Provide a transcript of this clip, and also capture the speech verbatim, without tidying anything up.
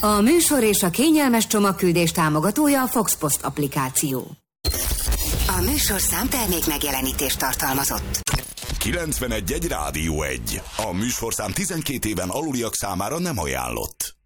A műsor és a kényelmes csomagküldés támogatója a Foxpost applikáció. A műsorszám termék megjelenítést tartalmazott. kilencvenegy egy Rádió egy. A műsorszám tizenkét éven aluliak számára nem ajánlott.